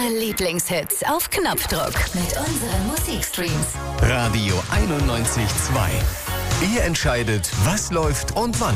Lieblingshits auf Knopfdruck mit unseren Musikstreams. Radio 91.2. Ihr entscheidet, was läuft und wann.